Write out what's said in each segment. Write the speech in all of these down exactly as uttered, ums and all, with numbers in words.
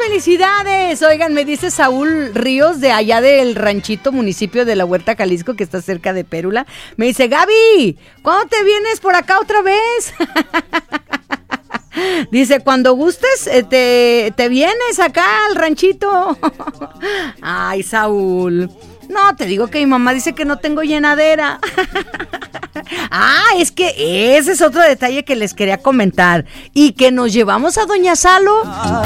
felicidades! Oigan, me dice Saúl Ríos de allá del ranchito, municipio de La Huerta, Jalisco, que está cerca de Pérula. Me dice, Gaby, ¿cuándo te vienes por acá otra vez? Dice, cuando gustes, eh, te, te vienes acá al ranchito. Ay, Saúl. No, te digo que mi mamá dice que no tengo llenadera. Ah, es que ese es otro detalle que les quería comentar. Y que nos llevamos a Doña Salo.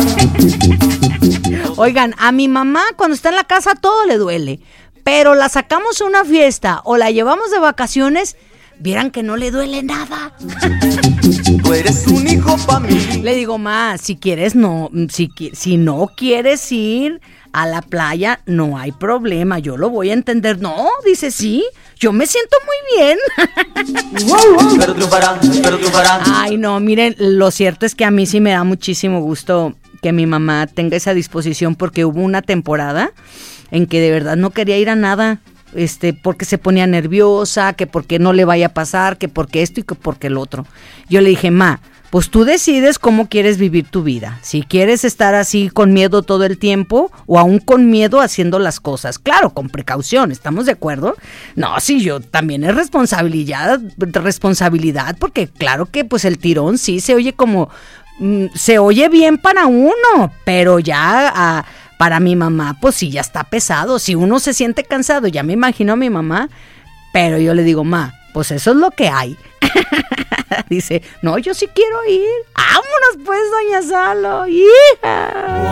Oigan, a mi mamá cuando está en la casa todo le duele. Pero la sacamos a una fiesta o la llevamos de vacaciones, vieran que no le duele nada. Tú eres un hijo pa' mí. Le digo, ma, si quieres no, si, si no quieres ir a la playa, no hay problema, yo lo voy a entender. No, dice, sí, yo me siento muy bien. Pero triunfará, pero triunfará. Ay, no, miren, lo cierto es que a mí sí me da muchísimo gusto que mi mamá tenga esa disposición, porque hubo una temporada en que de verdad no quería ir a nada. Este, porque se ponía nerviosa, que porque no le vaya a pasar, que porque esto y que porque el otro. Yo le dije, ma, pues tú decides cómo quieres vivir tu vida. Si quieres estar así con miedo todo el tiempo o aún con miedo haciendo las cosas. Claro, con precaución, ¿estamos de acuerdo? No, sí, yo también es responsabilidad, responsabilidad, porque claro que pues el tirón sí se oye como, mm, se oye bien para uno, pero ya a... Para mi mamá, pues sí, ya está pesado. Si uno se siente cansado, ya me imagino a mi mamá. Pero yo le digo, ma, pues eso es lo que hay. Dice, no, yo sí quiero ir. Vámonos pues, Doña Salo. ¡Hija!